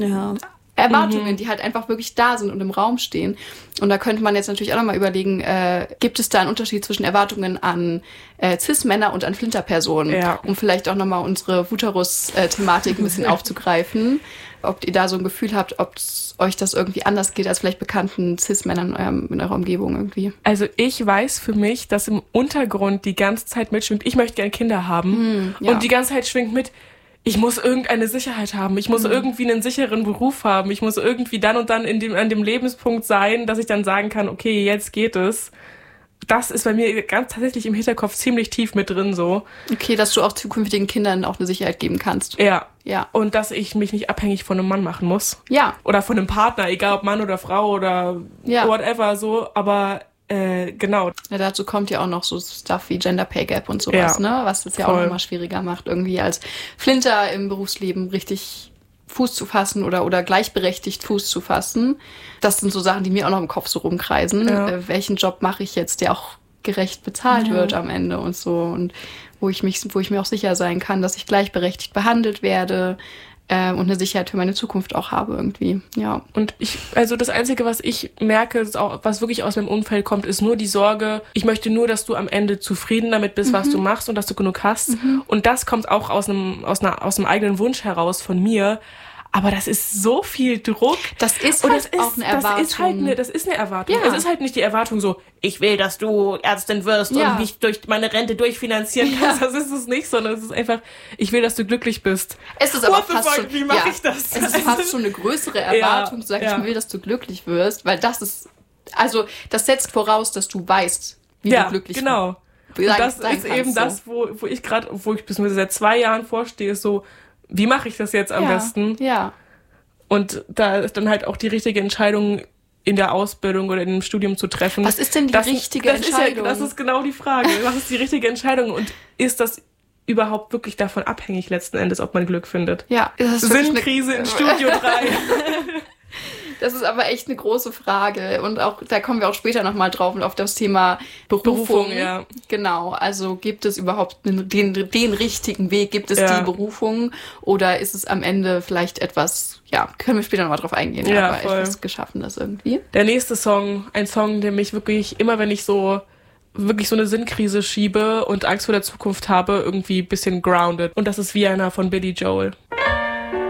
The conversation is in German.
Ja. Erwartungen, die halt einfach wirklich da sind und im Raum stehen. Und da könnte man jetzt natürlich auch nochmal überlegen, gibt es da einen Unterschied zwischen Erwartungen an Cis-Männer und an Flinterpersonen? Ja. Um vielleicht auch nochmal unsere Vuterus-Thematik ein bisschen aufzugreifen. Ob ihr da so ein Gefühl habt, ob euch das irgendwie anders geht als vielleicht bekannten Cis-Männern in eurer Umgebung irgendwie. Also ich weiß für mich, dass im Untergrund die ganze Zeit mitschwingt, ich möchte gerne Kinder haben. Ja. Und die ganze Zeit schwingt mit, ich muss irgendeine Sicherheit haben, ich muss irgendwie einen sicheren Beruf haben, ich muss irgendwie dann und dann an dem Lebenspunkt sein, dass ich dann sagen kann, okay, jetzt geht es. Das ist bei mir ganz tatsächlich im Hinterkopf ziemlich tief mit drin so. Okay, dass du auch zukünftigen Kindern auch eine Sicherheit geben kannst. Ja. Ja. Und dass ich mich nicht abhängig von einem Mann machen muss. Ja. Oder von einem Partner, egal ob Mann oder Frau oder whatever so, aber genau. Ja, dazu kommt ja auch noch so Stuff wie Gender Pay Gap und sowas, ne? Was das ja auch nochmal schwieriger macht, irgendwie als Flinter im Berufsleben richtig Fuß zu fassen oder gleichberechtigt Fuß zu fassen. Das sind so Sachen, die mir auch noch im Kopf so rumkreisen. Ja. Welchen Job mache ich jetzt, der auch gerecht bezahlt wird am Ende und so. Und wo ich mir auch sicher sein kann, dass ich gleichberechtigt behandelt werde. Und eine Sicherheit für meine Zukunft auch habe irgendwie, ja. Und also das Einzige, was ich merke, was wirklich aus meinem Umfeld kommt, ist nur die Sorge, ich möchte nur, dass du am Ende zufrieden damit bist, was du machst und dass du genug hast. Und das kommt auch aus einem eigenen Wunsch heraus von mir. Aber das ist so viel Druck. Das ist halt auch eine Erwartung. Das ist eine Erwartung. Ja. Es ist halt nicht die Erwartung so, ich will, dass du Ärztin wirst und mich durch meine Rente durchfinanzieren kannst. Das ist es nicht, sondern es ist einfach, ich will, dass du glücklich bist. Es ist aber fast schon, wie mache ich das? Es ist fast schon eine größere Erwartung, zu sagen, ich will, dass du glücklich wirst, weil das setzt voraus, dass du weißt, wie du glücklich wirst. Genau. Und das ist eben das, wo ich bis seit 2 Jahren vorstehe, ist so, wie mache ich das jetzt am besten? Ja. Und da ist dann halt auch die richtige Entscheidung in der Ausbildung oder in dem Studium zu treffen. Was ist denn die richtige Entscheidung? Das ist genau die Frage. Was ist die richtige Entscheidung? Und ist das überhaupt wirklich davon abhängig letzten Endes, ob man Glück findet? Ja. Das ist Sinnkrise in Studio 3. Das ist aber echt eine große Frage. Und auch da kommen wir auch später nochmal drauf und auf das Thema Berufung. Ja. Genau. Also gibt es überhaupt den richtigen Weg? Gibt es die Berufung? Oder ist es am Ende vielleicht etwas, können wir später nochmal drauf eingehen, aber etwas Geschaffenes irgendwie? Der nächste Song, ein Song, der mich wirklich, immer wenn ich so wirklich so eine Sinnkrise schiebe und Angst vor der Zukunft habe, irgendwie ein bisschen grounded. Und das ist Vienna von Billy Joel.